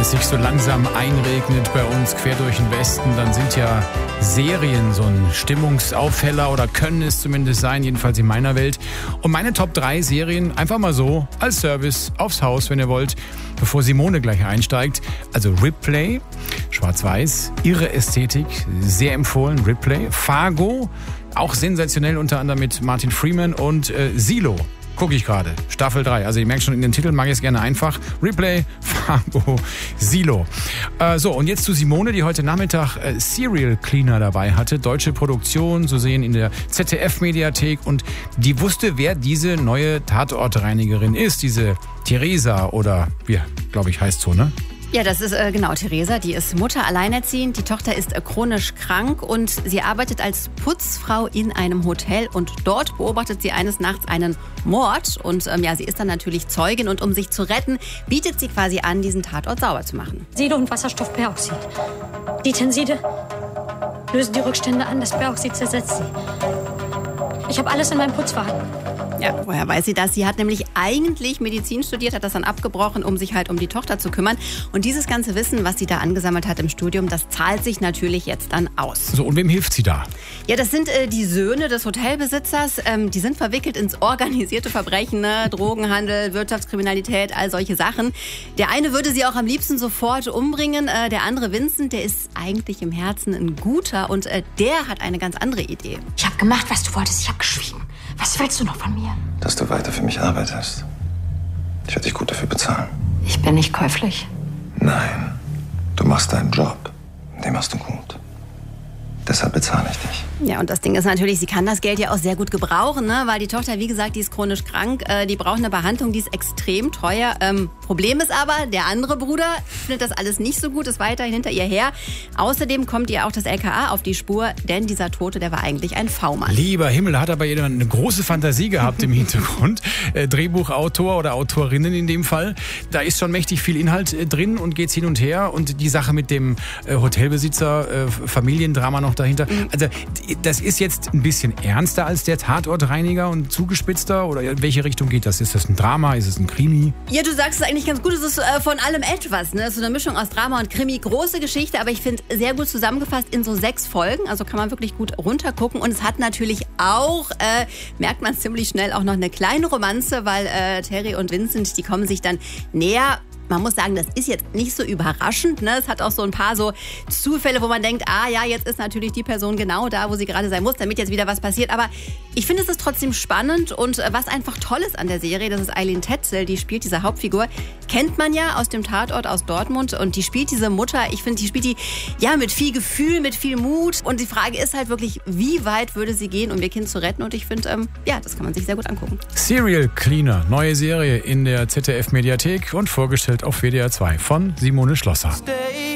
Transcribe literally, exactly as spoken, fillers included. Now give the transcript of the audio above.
es sich so langsam einregnet bei uns quer durch den Westen, dann sind ja Serien so ein Stimmungsaufheller oder können es zumindest sein, jedenfalls in meiner Welt. Und meine Top drei Serien einfach mal so als Service aufs Haus, wenn ihr wollt, bevor Simone gleich einsteigt. Also Ripley, schwarz-weiß, irre Ästhetik, sehr empfohlen, Ripley. Fargo, auch sensationell, unter anderem mit Martin Freeman. Und äh, Silo. Gucke ich gerade. Staffel drei. Also ihr merkt schon, in den Titeln mag ich es gerne einfach. Ripley, Fargo, Silo. Äh, so, und jetzt zu Simone, die heute Nachmittag äh, Serial Cleaner dabei hatte. Deutsche Produktion, zu sehen in der Z D F-Mediathek. Und die wusste, wer diese neue Tatortreinigerin ist. Diese Theresa oder, wie, glaube ich, heißt so, ne? Ja, das ist äh, genau Theresa, die ist Mutter, alleinerziehend, die Tochter ist äh, chronisch krank und sie arbeitet als Putzfrau in einem Hotel und dort beobachtet sie eines Nachts einen Mord und ähm, ja, sie ist dann natürlich Zeugin und um sich zu retten, bietet sie quasi an, diesen Tatort sauber zu machen. Sido und Wasserstoffperoxid. Die Tenside lösen die Rückstände an, das Peroxid zersetzt sie. Ich habe alles in meinem Putzwagen. Ja, woher weiß sie das? Sie hat nämlich eigentlich Medizin studiert, hat das dann abgebrochen, um sich halt um die Tochter zu kümmern. Und dieses ganze Wissen, was sie da angesammelt hat im Studium, das zahlt sich natürlich jetzt dann aus. So, und wem hilft sie da? Ja, das sind äh, die Söhne des Hotelbesitzers. Ähm, die sind verwickelt ins organisierte Verbrechen, ne? Drogenhandel, Wirtschaftskriminalität, all solche Sachen. Der eine würde sie auch am liebsten sofort umbringen. Äh, der andere, Vincent, der ist eigentlich im Herzen ein guter und äh, der hat eine ganz andere Idee. Ich habe gemacht, was du wolltest. Ich habe geschwiegen. Was willst du noch von mir? Dass du weiter für mich arbeitest. Ich werde dich gut dafür bezahlen. Ich bin nicht käuflich. Nein, du machst deinen Job. Den machst du gut. Deshalb bezahle ich dich. Ja, und das Ding ist natürlich, sie kann das Geld ja auch sehr gut gebrauchen, ne? Weil die Tochter, wie gesagt, die ist chronisch krank, äh, die braucht eine Behandlung, die ist extrem teuer. Ähm, Problem ist aber, der andere Bruder findet das alles nicht so gut, ist weiterhin hinter ihr her. Außerdem kommt ihr auch das L K A auf die Spur, denn dieser Tote, der war eigentlich ein V-Mann. Lieber Himmel, hat aber jemand eine große Fantasie gehabt im Hintergrund. äh, Drehbuchautor oder Autorinnen in dem Fall. Da ist schon mächtig viel Inhalt äh, drin und geht's hin und her. Und die Sache mit dem äh, Hotelbesitzer, äh, Familiendrama noch dahinter. Mhm. Also das ist jetzt ein bisschen ernster als der Tatortreiniger und zugespitzter? Oder in welche Richtung geht das? Ist das ein Drama? Ist es ein Krimi? Ja, du sagst es eigentlich ganz gut. Es ist äh, von allem etwas. Ne? So eine Mischung aus Drama und Krimi. Große Geschichte, aber ich finde sehr gut zusammengefasst in so sechs Folgen. Also kann man wirklich gut runtergucken. Und es hat natürlich auch, äh, merkt man ziemlich schnell, auch noch eine kleine Romanze, weil äh, Terry und Vincent, die kommen sich dann näher. Man muss sagen, das ist jetzt nicht so überraschend. Ne? Es hat auch so ein paar so Zufälle, wo man denkt, ah ja, jetzt ist natürlich die Person genau da, wo sie gerade sein muss, damit jetzt wieder was passiert. Aber ich finde, es ist trotzdem spannend. Und was einfach toll ist an der Serie, das ist Eileen Tetzel, die spielt diese Hauptfigur. Kennt man ja aus dem Tatort aus Dortmund. Und die spielt diese Mutter, ich finde, die spielt die ja mit viel Gefühl, mit viel Mut. Und die Frage ist halt wirklich, wie weit würde sie gehen, um ihr Kind zu retten? Und ich finde, ähm, ja, das kann man sich sehr gut angucken. Serial Cleaner, neue Serie in der Z D F-Mediathek und vorgestellt auf W D R zwei von Simone Schlosser.